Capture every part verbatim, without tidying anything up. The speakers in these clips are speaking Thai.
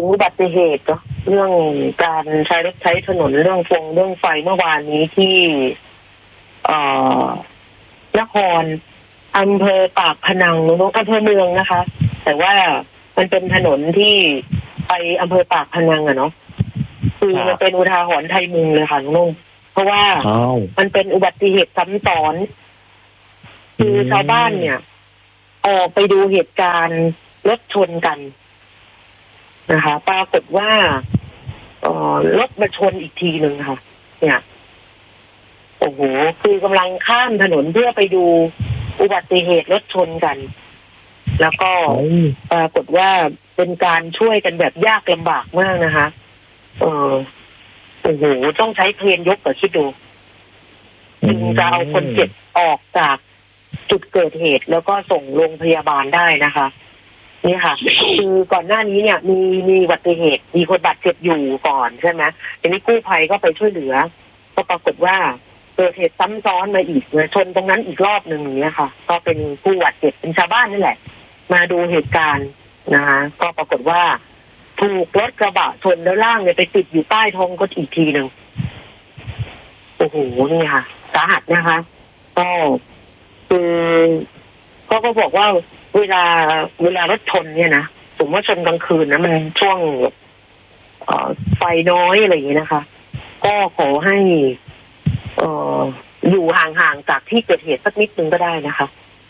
งอุบัติเหตุก็เรื่องการใช้รถใช้ถนนเรื่องฟงเรื่องไฟเมื่อวานนี้ที่เอ่อนครอำเภอปากพนังน้องอำเภอเมืองนะคะแต่ว่ามันเป็นถนนที่ไปอำเภอปากพนังอะเนาะคือมันเป็นอุทาหรณ์ไทยมุงเลยค่ะน้องเพราะว่ามันเป็นอุบัติเหตุซ้ำซ้อนคือชาวบ้านเนี่ยออกไปดูเหตุการณ์รถชนกันนะคะปรากฏว่าเอ่อรถมาชนอีกทีหนึ่งค่ะเนี่ยโอ้โหคือกำลังข้ามถนนเพื่อไปดูอุบัติเหตุรถชนกันแล้วก็ปรากฏว่าเป็นการช่วยกันแบบยากลำบากมากนะคะเออโอ้โหต้องใช้เครนยกกับคิดดูจึงจะเอาคนเจ็บออกจากจุดเกิดเหตุแล้วก็ส่งโรงพยาบาลได้นะคะนี่ค่ะคือก่อนหน้านี้เนี่ยมีมีอุบัติเหตุมีคนบาดเจ็บอยู่ก่อนใช่ไหมทีนี้กู้ภัยก็ไปช่วยเหลือก็ปรากฏว่าเกิดเหตุซ้ำซ้อนมาอีกชนตรงนั้นอีกรอบหนึ่งอย่างนี้ค่ะก็เป็นผู้บาดเจ็บเป็นชาวบ้านนี่แหละมาดูเหตุการณ์นะคะก็ปรากฏว่าถูกรถกระบะชนแล้วร่างเนี่ยไปติดอยู่ใต้ท้องก็อีกทีหนึ่งโอ้โหนี่ค่ะสาหัสนะคะก็คือก็ก็บอกว่าเวลาเวลารถชนเนี่ยนะสมมติว่าชนกลางคืนนะมันช่วงเอ่อไฟน้อยอะไรอย่างนี้นะคะก็ขอให้เอ่ออยู่ห่างๆจากที่เกิดเหตุสักนิดนึงก็ได้นะคะ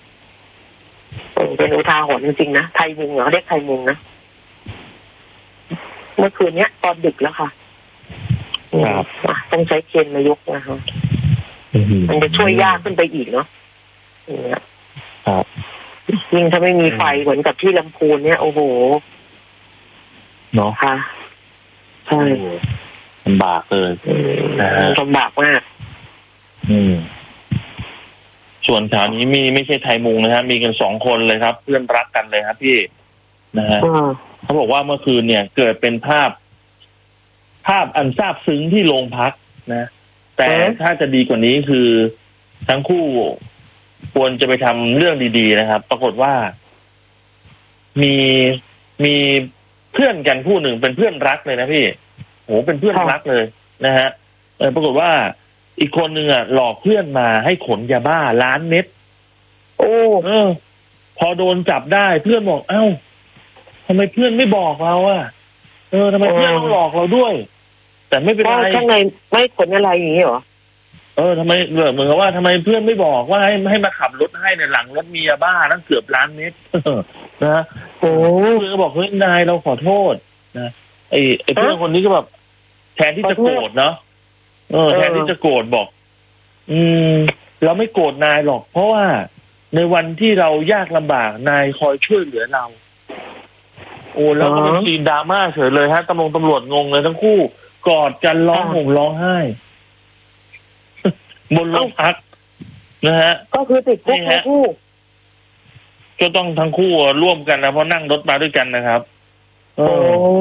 เป็นอุทาหรณ์จริงๆนะไทยมุงเหรอเรียกไทยมุงนะเมื่อคืนเนี้ยตอนดึกแล้วค่ะต้องใช้เคนมายกนะคะมันจะช่วยยากขึ้นไปอีกเนาะยิ่งถ้าไม่มีไฟเหมือนกับที่ลำพูนเนี่ยโอ้โหเนาะค่ะใช่ลำบากเลยลำบากมากอืมส่วนข่าวนี้มีไม่ใช่ไทยมุงนะฮะมีกันสองคนเลยครับเพื่อนรักกันเลยครับพี่นะฮะเขาบอกว่าเมื่อคืนเนี่ยเกิดเป็นภาพภาพอันซาบซึ้งที่โรงพักนะแต่ถ้าจะดีกว่านี้คือทั้งคู่ควรจะไปทำเรื่องดีๆนะครับปรากฏว่ามีมีเพื่อนกันคู่หนึ่งเป็นเพื่อนรักเลยนะพี่โหเป็นเพื่อนรักเลยนะฮะเออปรากฏว่าอีกคนหนึ่งอ่ะหลอกเพื่อนมาให้ขนยาบ้าล้านเม็ดโอ้เออพอโดนจับได้เพื่อนบอกเอ้าทำไมเพื่อนไม่บอกเราอ่ะเออทำไมเพื่อนต้องหลอกเราด้วยแต่ไม่เป็นไรข้างในไม่ขนอะไรอย่างนี้หรอเออทำไมเหมือนกับว่าทำไมเพื่อนไม่บอกว่าให้ให้มาขับรถให้ในหลังรถมียาบ้าตั้งเกือบล้านเม็ดนะโอ้เพื่อนก็บอกเฮ้ยนายเราขอโทษนะไอ้ไอ้เพื่อนคนนี้ก็แบบแทนที่จะโกรธเนาะเออแทนที่จะโกรธบอกอืมเราไม่โกรธนายหรอกเพราะว่าในวันที่เรายากลำบากนายคอยช่วยเหลือเราโอ้แล้วก็เป็นซีนดราม่าเฉยเลยฮะตำรวจตำรวจงงเลยทั้งคู่กอดกันร้องห่มร้องไห้บนโรงพักนะฮะก็คือติดคุกทั้งคู่ก็ต้องทั้งคู่ร่วมกันนะเพราะนั่งรถมาด้วยกันนะครับโอ้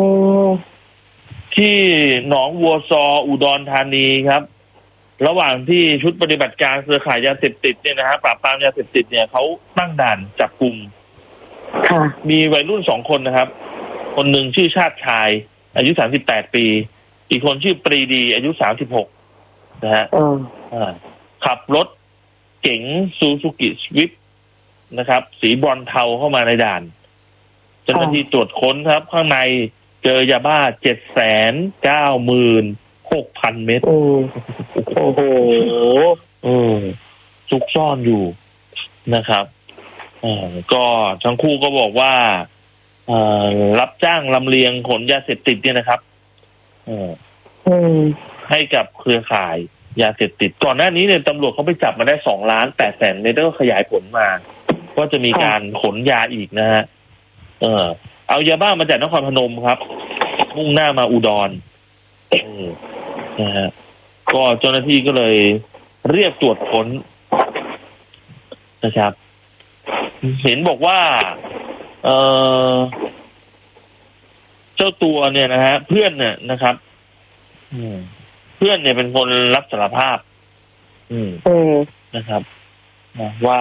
ที่หนองวัวซออุดรธานีครับระหว่างที่ชุดปฏิบัติการเครือข่ายยาเสพติดเนี่ยนะฮะปราบปรามยาเสพติดเนี่ยเขาตั้งด่านจับกุมมีวัยรุ่นสองคนนะครับคนหนึ่งชื่อชาติชายอายุสามสิบแปดปีอีกคนชื่อปรีดีอายุสามสิบหกนะฮะขับรถเก๋งซูซูกิสวิฟนะครับสีบรอนเทาเข้ามาในด่านเจ้าหน้าที่ตรวจค้นครับข้างในเจอยาบ้าเจ็ดแสนเก้าหมื่นหกพันเม็ดโอ้โหเออซุกซ่อนอยู่นะครับอ่าก็ทั้งคู่ก็บอกว่าอ่ารับจ้างลำเลียงขนยาเสพติดเนี่ยนะครับอ่าให้กับเครือข่ายยาเสพติดก่อนหน้านี้เนี่ยตำรวจเขาไปจับมาได้สองล้านแปดแสนเมตรก็ขยายผลมาว่าจะมีการขนยาอีกนะฮะเออเอายาบ้ามาจากนครพนมครับมุ่งหน้ามาอุดรนะฮะก็เจ้าหน้าที่ก็เลยเรียกตรวจค้นนะครับเห็นบอกว่าเออเจ้าตัวเนี่ยนะฮะเพื่อนเนี่ยนะครับอืมเพื่อนเนี่ยเป็นคนรับสารภาพอืมนะครับว่า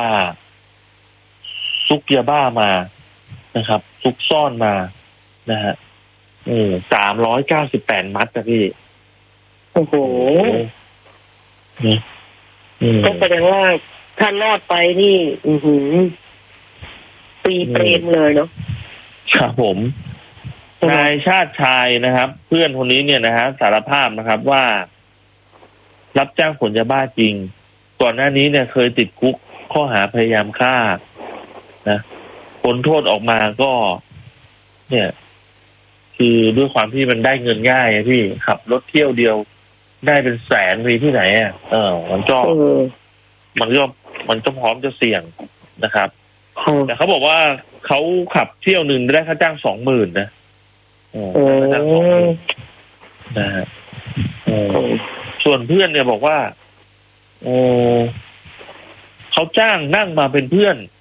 ซุกยาบ้ามานะครับซุกซ่อนมานะฮะอืมสามร้อยเก้าสิบแปดมัดนะพี่โอ้โหอืมอืมก็แสดงว่าถ้ารอดไปนี่ อือหือปีเปรมเลยเนาะครับผม นายชาติชายนะครับ เพื่อนคนนี้เนี่ยนะฮะสารภาพนะครับว่า รับจ้างขนยาบ้าจริง ก่อนหน้านี้เนี่ยเคยติดคุกข้อหาพยายามฆ่านะผลโทษออกมาก็ เนี่ย คือด้วยความที่มันได้เงินง่ายอะพี่ขับรถเที่ยวเดียวได้เป็นแสนมีที่ไหนอ่ะเออมันก็มันก็มันก็พร้อมจะเสี่ยงนะครับแต่เขาบอกว่าเขาขับเที่ยวหนึ่งได้ค่าจ้างสองหมื่นนะโอ้ค่าจ้างสองหมื่นนะฮะส่วนเพื่อนเนี่ยบอกว่าโอ้เขาจ้างนั่งมาเป็นเพื่อน